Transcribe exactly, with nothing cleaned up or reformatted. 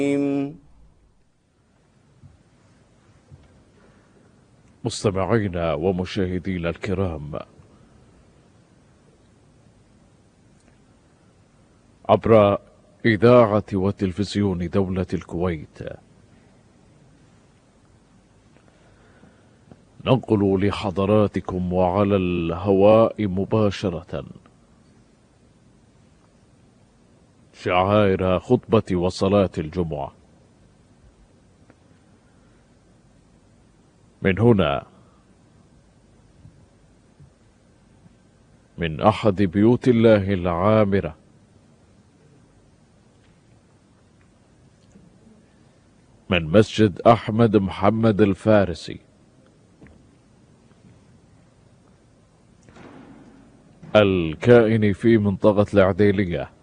مستمعينا ومشاهدينا الكرام، عبر إذاعة وتلفزيون دولة الكويت ننقل لحضراتكم وعلى الهواء مباشرة شعائر خطبة وصلاة الجمعة من هنا، من أحد بيوت الله العامرة، من مسجد أحمد محمد الفارسي، الكائن في منطقة العديلية،